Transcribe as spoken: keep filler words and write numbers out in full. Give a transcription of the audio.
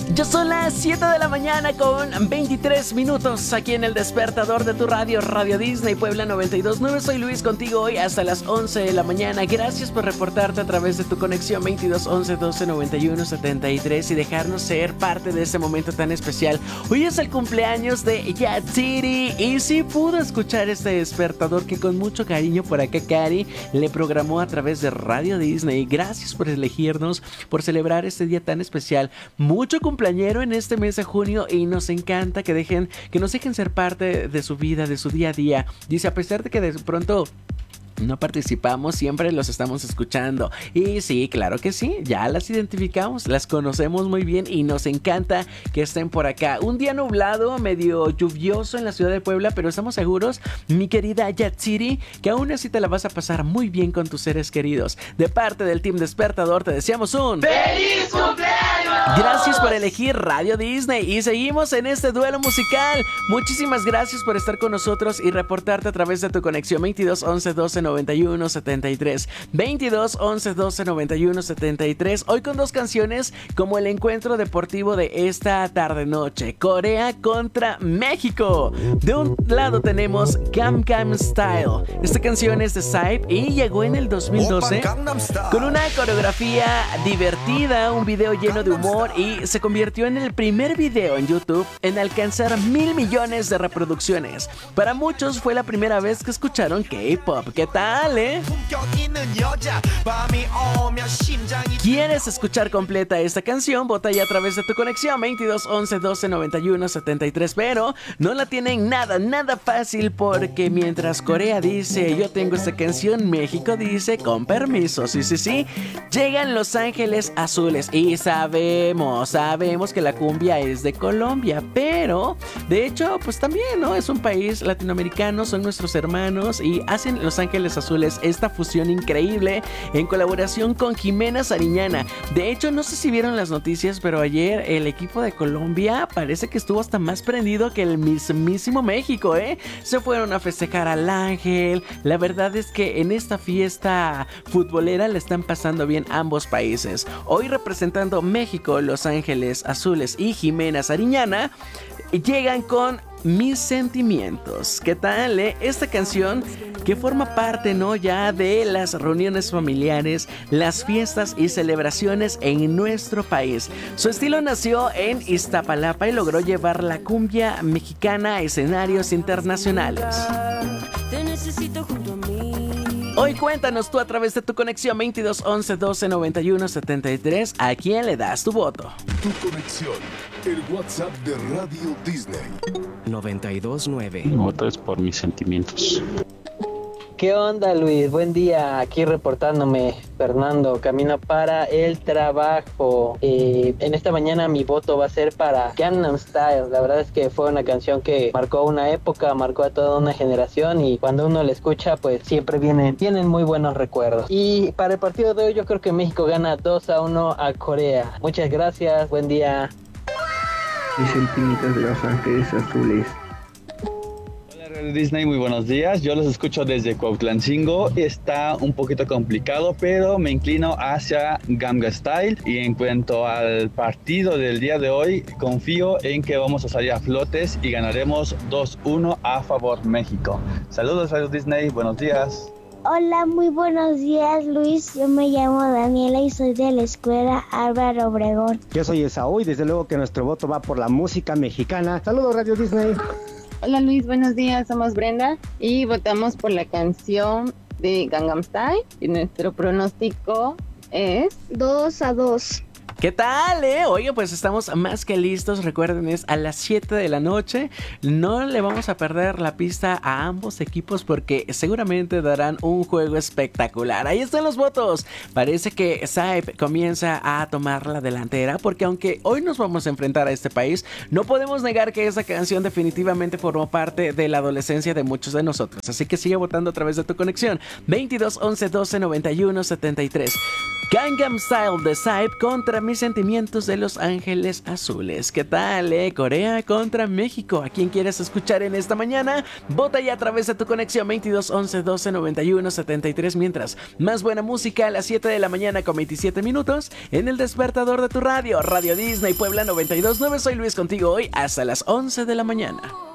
Ya son las siete de la mañana con veintitrés minutos aquí en el despertador de tu radio, Radio Disney Puebla noventa y dos punto nueve. Soy Luis, contigo hoy hasta las once de la mañana. Gracias por reportarte a través de tu conexión veintidós once doce noventa y uno setenta y tres y dejarnos ser parte de este momento tan especial. Hoy es el cumpleaños de Yatsiri y sí pudo escuchar este despertador que con mucho cariño por acá Cari le programó a través de Radio Disney. Gracias por elegirnos, por celebrar este día tan especial. Mucho cumpleañero en este mes de junio y nos encanta que dejen, que nos dejen ser parte de su vida, de su día a día. Dice, a pesar de que de pronto no participamos, siempre los estamos escuchando. Y sí, claro que sí, ya las identificamos, las conocemos muy bien y nos encanta que estén por acá. Un día nublado, medio lluvioso en la ciudad de Puebla, pero estamos seguros, mi querida Yatsiri, que aún así te la vas a pasar muy bien con tus seres queridos. De parte del Team Despertador te deseamos un ¡feliz cumpleaños! Gracias por elegir Radio Disney y seguimos en este duelo musical. Muchísimas gracias por estar con nosotros y reportarte a través de tu conexión veintidós once doce noventa y uno setenta y tres, veintidós once doce noventa y uno setenta y tres. Hoy con dos canciones como el encuentro deportivo de esta tarde noche, Corea contra México. De un lado tenemos Gangnam Style. Esta canción es de Psy y llegó en el dos mil doce con una coreografía divertida, un video lleno de humor y se convirtió en el primer video en YouTube en alcanzar mil millones de reproducciones. Para muchos fue la primera vez que escucharon K-pop. ¿Qué tal, eh? ¿Quieres escuchar completa esta canción? Vota ya a través de tu conexión veintidós once doce noventa y uno setenta y tres. Pero no la tienen nada, nada fácil, porque mientras Corea dice yo tengo esta canción, México dice con permiso. Sí, sí, sí. Llegan Los Ángeles Azules y sabemos, sabemos que la cumbia es de Colombia, pero de hecho pues también, ¿no? Es un país latinoamericano, son nuestros hermanos y hacen Los Ángeles Azules esta fusión increíble en colaboración con Jimena Sariñana. De hecho, no sé si vieron las noticias, pero ayer el equipo de Colombia parece que estuvo hasta más prendido que el mismísimo México, ¿eh? Se fueron a festejar al Ángel. La verdad es que en esta fiesta futbolera le están pasando bien ambos países. Hoy representando México, Los Ángeles Azules y Jimena Sariñana llegan con Mis Sentimientos. ¿Qué tal, eh? Esta canción que forma parte, ¿no?, ya de las reuniones familiares, las fiestas y celebraciones en nuestro país. Su estilo nació en Iztapalapa y logró llevar la cumbia mexicana a escenarios internacionales. Te necesito junto a mí. Hoy cuéntanos tú a través de tu conexión veintidós once doce noventa y uno setenta y tres, ¿a quién le das tu voto? Tu conexión, el WhatsApp de Radio Disney. noventa y dos nueve. Mi voto es por Mis Sentimientos. ¿Qué onda, Luis? Buen día, aquí reportándome, Fernando, camino para el trabajo. Eh, en esta mañana mi voto va a ser para Gangnam Style. La verdad es que fue una canción que marcó una época, marcó a toda una generación y cuando uno la escucha, pues siempre vienen, vienen muy buenos recuerdos. Y para el partido de hoy yo creo que México gana dos a uno a Corea. Muchas gracias, buen día. Mis Sentimientos de Los Ángeles Azules. Disney, muy buenos días. Yo los escucho desde Cuautlancingo. Está un poquito complicado, pero me inclino hacia Gangnam Style. Y en cuanto al partido del día de hoy, confío en que vamos a salir a flotes y ganaremos dos uno a favor México. Saludos, Radio Disney, buenos días. Hola, muy buenos días, Luis. Yo me llamo Daniela y soy de la escuela Álvaro Obregón. Yo soy Esaú y desde luego que nuestro voto va por la música mexicana. Saludos, Radio Disney. Hola Luis, buenos días, somos Brenda y votamos por la canción de Gangnam Style y nuestro pronóstico es dos a dos. ¿Qué tal, eh? Oye, pues estamos más que listos. Recuerden, es a las siete de la noche. No le vamos a perder la pista a ambos equipos porque seguramente darán un juego espectacular. Ahí están los votos. Parece que Saip comienza a tomar la delantera porque aunque hoy nos vamos a enfrentar a este país, no podemos negar que esa canción definitivamente formó parte de la adolescencia de muchos de nosotros. Así que sigue votando a través de tu conexión veintidós once doce noventa y uno setenta y tres. Gangnam Style de Saip contra por Mis Sentimientos de Los Ángeles Azules. ¿Qué tal, eh? Corea contra México. ¿A quién quieres escuchar en esta mañana? Vota ya a través de tu conexión veintidós once doce noventa y uno setenta y tres. Mientras, más buena música a las siete de la mañana con veintisiete minutos en el despertador de tu radio, Radio Disney Puebla noventa y dos punto nueve. Soy Luis contigo hoy hasta las once de la mañana.